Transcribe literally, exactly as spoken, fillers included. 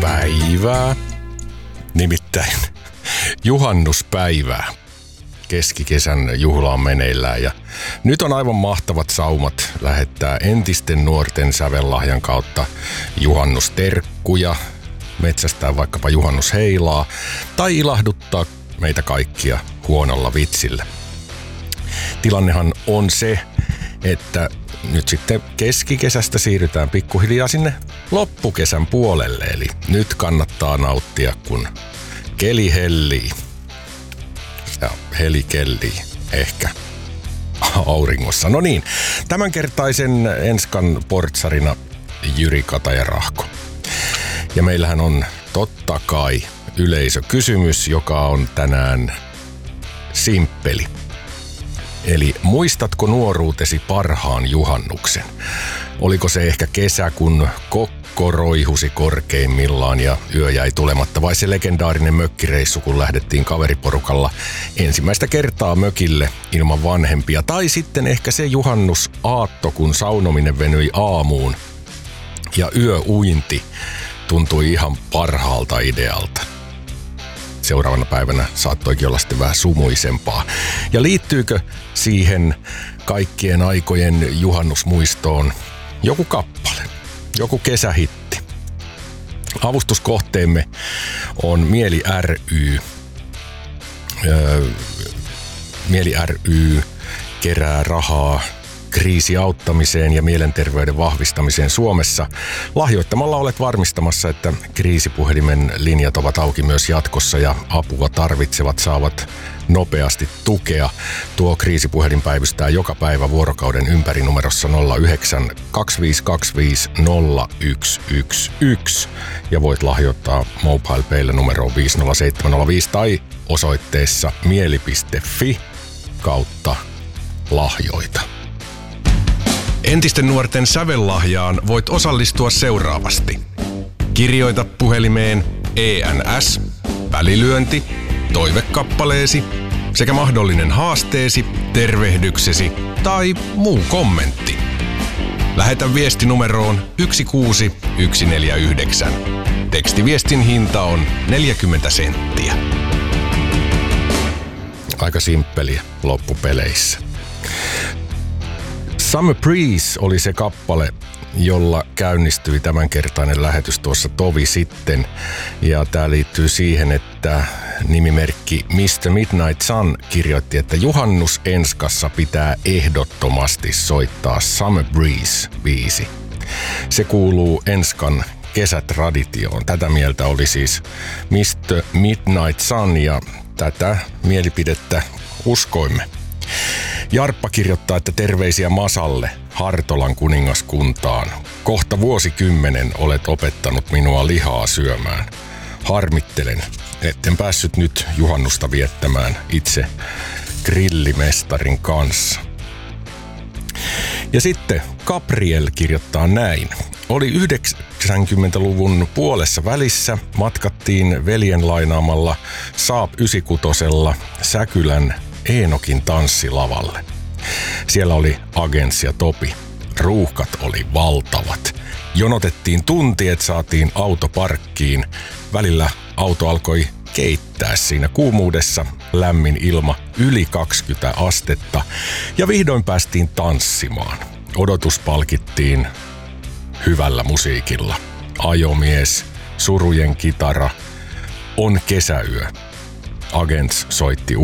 päivää, nimittäin juhannuspäivää. Keskikesän juhla on meneillään ja nyt on aivan mahtavat saumat lähettää entisten nuorten sävellahjan kautta juhannusterkkuja, metsästää vaikkapa juhannusheilaa tai ilahduttaa meitä kaikkia huonolla vitsillä. Tilannehan on se, että nyt sitten keskikesästä siirrytään pikkuhiljaa sinne loppukesän puolelle, eli nyt kannattaa nauttia, kun keli hellii. Ja heli kellii ehkä auringossa. No niin, tämänkertaisen Enskan portsarina Jyri Katajarahko. Ja meillähän on totta kai yleisökysymys, joka on tänään simppeli. Eli muistatko nuoruutesi parhaan juhannuksen? Oliko se ehkä kesä, kun kokko roihusi korkeimmillaan ja yö jäi tulematta, vai se legendaarinen mökkireissu, kun lähdettiin kaveriporukalla ensimmäistä kertaa mökille ilman vanhempia? Tai sitten ehkä se juhannusaatto, kun saunominen venyi aamuun ja yöuinti tuntui ihan parhaalta idealta. Seuraavana päivänä saattoikin olla sitten vähän sumuisempaa. Ja liittyykö siihen kaikkien aikojen juhannusmuistoon joku kappale, joku kesähitti? Avustuskohteemme on Mieli ry. Öö, Mieli ry kerää rahaa kriisiauttamiseen ja mielenterveyden vahvistamiseen Suomessa. Lahjoittamalla olet varmistamassa, että kriisipuhelimen linjat ovat auki myös jatkossa ja apua tarvitsevat saavat nopeasti tukea. Tuo kriisipuhelin päivystää joka päivä vuorokauden ympäri numerossa nolla yhdeksän kaksi viisi kaksi viisi nolla yksi yksi yksi ja voit lahjoittaa MobilePaylla numeroon viisi nolla seitsemän nolla viisi tai osoitteessa mieli piste fi kautta lahjoita. Entisten nuorten sävellahjaan voit osallistua seuraavasti. Kirjoita puhelimeen E N S, välilyönti, toivekappaleesi sekä mahdollinen haasteesi, tervehdyksesi tai muu kommentti. Lähetä viesti numeroon yksi kuusi yksi neljä yhdeksän. Tekstiviestin hinta on neljäkymmentä senttiä. Aika simppeliä loppupeleissä. Summer Breeze oli se kappale, jolla käynnistyi tämänkertainen lähetys tuossa tovi sitten. Ja tää liittyy siihen, että nimimerkki mister Midnight Sun kirjoitti, että juhannus Enskassa pitää ehdottomasti soittaa Summer Breeze-biisi. Se kuuluu Enskan kesätraditioon. Tätä mieltä oli siis mister Midnight Sun ja tätä mielipidettä uskoimme. Jarppa kirjoittaa, että terveisiä Masalle, Hartolan kuningaskuntaan. Kohta vuosikymmenen olet opettanut minua lihaa syömään. Harmittelen, etten päässyt nyt juhannusta viettämään itse grillimestarin kanssa. Ja sitten Gabriel kirjoittaa näin. Oli yhdeksänkymmentäluvun puolessa välissä, matkattiin veljen lainaamalla Saab yhdeksänkymmentäkuusi Säkylän Eenokin tanssilavalle. Siellä oli Agents ja Topi. Ruuhkat oli valtavat. Jonotettiin tunti, että saatiin auto parkkiin. Välillä auto alkoi keittää siinä kuumuudessa, lämmin ilma, yli kaksikymmentä astetta. Ja vihdoin päästiin tanssimaan. Odotus palkittiin hyvällä musiikilla. Ajomies, surujen kitara, on kesäyö. Agents soitti